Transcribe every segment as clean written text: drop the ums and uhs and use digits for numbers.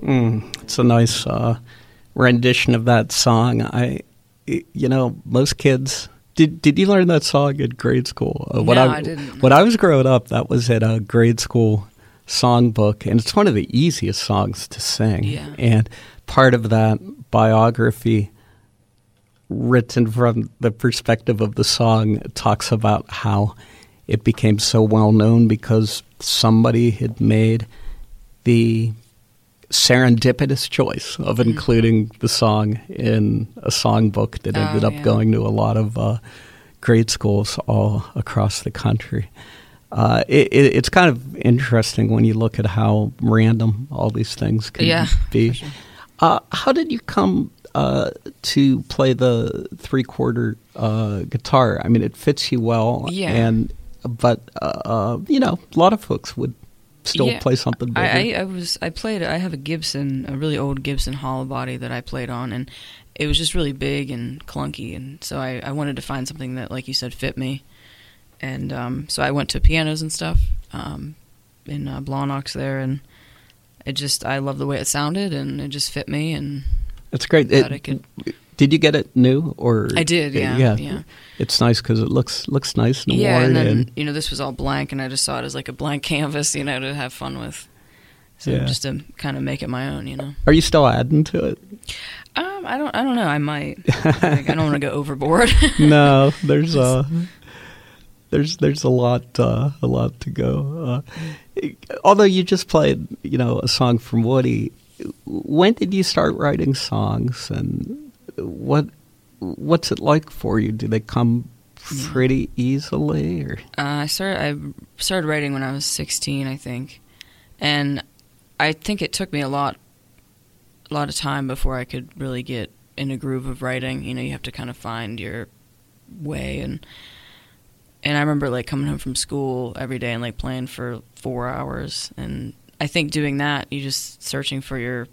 It's a nice rendition of that song. Most kids. Did you learn that song in grade school? I didn't. When I was growing up, that was in a grade school songbook, and it's one of the easiest songs to sing. Yeah. And part of that biography, written from the perspective of the song, talks about how it became so well known because somebody had made the serendipitous choice of including the song in a songbook that ended up going to a lot of grade schools all across the country. It's kind of interesting when you look at how random all these things can be. For sure. How did you come to play the three-quarter guitar? I mean, it fits you well, but a lot of folks would still play something bigger. I have a really old Gibson hollow body that I played on, and it was just really big and clunky, and so I wanted to find something that, like you said, fit me. And so I went to pianos and stuff in Blawnox there, and I love the way it sounded, and it just fit me. And that's great. Did you get it new, or I did? Yeah. It's nice because it looks nice and worn. Yeah, and then this was all blank, and I just saw it as like a blank canvas, to have fun with. So just to kind of make it my own, Are you still adding to it? I don't know. I might. I don't want to go overboard. No, there's a lot to go. Although you just played, a song from Woody. When did you start writing songs, and what's it like for you? Do they come pretty easily? Or? I started writing when I was 16, I think, and I think it took me a lot of time before I could really get in a groove of writing. You have to kind of find your way, and I remember like coming home from school every day and like playing for 4 hours, and I think doing that, you just searching for your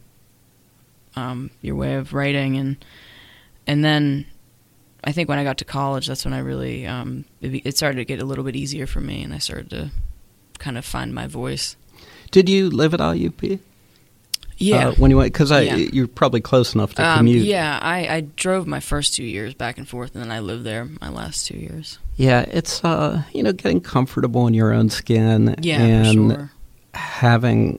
way of writing, and then I think when I got to college, that's when I really it started to get a little bit easier for me, and I started to kind of find my voice. Did you live at IUP? Yeah. When you went, because you're probably close enough to commute. Yeah, I drove my first 2 years back and forth, and then I lived there my last 2 years. Yeah, it's getting comfortable in your own skin. Yeah, and for sure. Having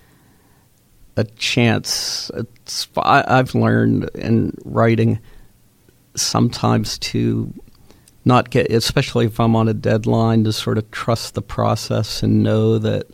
a chance. I've learned in writing sometimes to not get, especially if I'm on a deadline, to sort of trust the process and know that,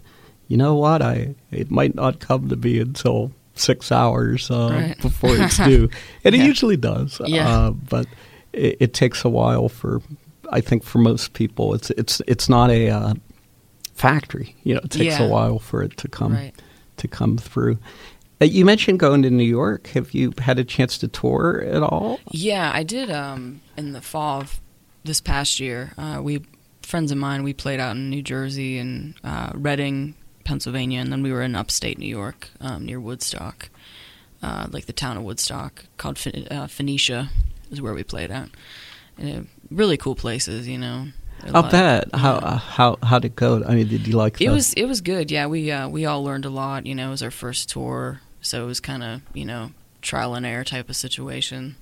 it might not come to me until 6 hours before it's due. And it usually does. Yeah. But it takes a while I think for most people, it's not a factory. It takes a while for it to come through. You mentioned going to New York. Have you had a chance to tour at all? Yeah, I did in the fall of this past year. Friends of mine, we played out in New Jersey and Reading, Pennsylvania, and then we were in upstate New York near Woodstock, like the town of Woodstock, called Phoenicia is where we played at. And really cool places, I'll bet. How'd it go? I mean, did you like that? It was good. Yeah, we all learned a lot. It was our first tour, so it was kind of trial and error type of situation.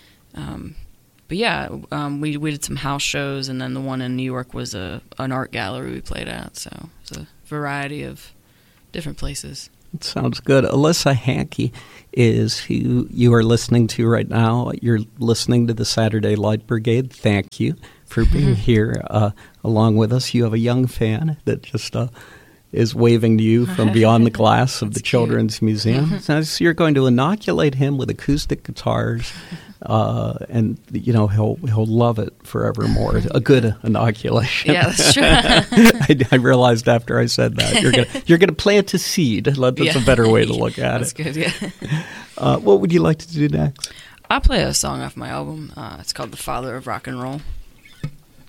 But yeah, we did some house shows, and then the one in New York was an art gallery we played at. So it's a variety of different places. It sounds good. Alyssa Hankey is who you are listening to right now. You're listening to the Saturday Light Brigade. Thank you for being here along with us. You have a young fan that just is waving to you from beyond the glass of the Children's Museum. So you're going to inoculate him with acoustic guitars, and he'll love it forevermore. A good inoculation. Yeah, that's true. I realized after I said that you're gonna plant a seed. That's a better way to look at that's it. That's good. Yeah. What would you like to do next? I'll play a song off my album. It's called "The Father of Rock and Roll."